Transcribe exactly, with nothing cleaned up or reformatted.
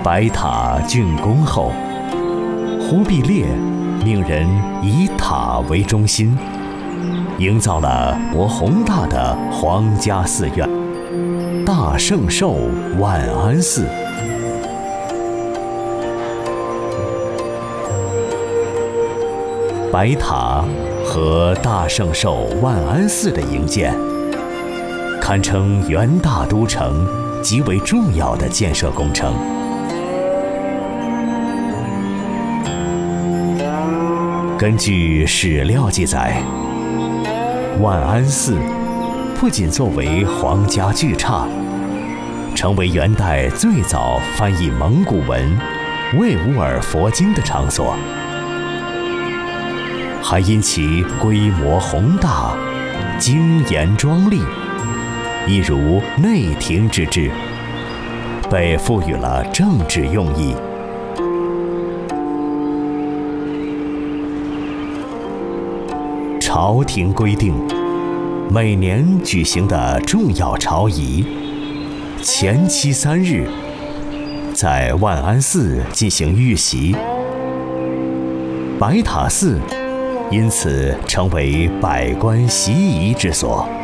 白塔竣工后，忽必烈命人以塔为中心，营造了国宏大的皇家寺院——大圣寿万安寺。白塔和大圣寿万安寺的营建，堪称元大都城极为重要的建设工程。根据史料记载，万安寺不仅作为皇家巨刹，成为元代最早翻译蒙古文维吾尔佛经的场所，还因其规模宏大、精严庄丽，一如内廷之制，被赋予了政治用意。朝廷规定，每年举行的重要朝仪，前期三日，在万安寺进行预习。白塔寺因此成为百官习仪之所。